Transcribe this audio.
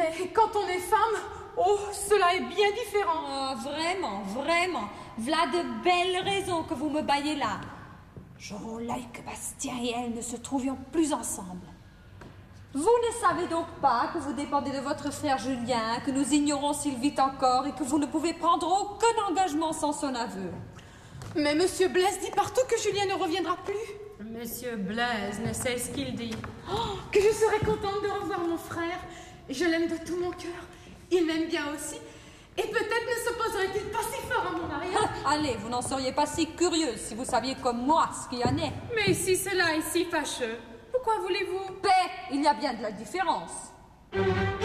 Mais quand on est femme, oh, cela est bien différent. Oh, vraiment, vraiment. V'là de belles raisons que vous me baillez là. J'aurais l'œil que Bastien et elle ne se trouvions plus ensemble. Vous ne savez donc pas que vous dépendez de votre frère Julien, que nous ignorons s'il vit encore et que vous ne pouvez prendre aucun engagement sans son aveu. Mais Monsieur Blaise dit partout que Julien ne reviendra plus. Monsieur Blaise ne sait ce qu'il dit. Oh, que je serais contente de revoir mon frère. Je l'aime de tout mon cœur. Il m'aime bien aussi. Et peut-être ne s'opposerait-il pas si fort à mon mariage. Allez, vous n'en seriez pas si curieuse si vous saviez comme moi ce qu'il y en est. Mais si cela est si fâcheux, pourquoi voulez-vous? Paix, il y a bien de la différence.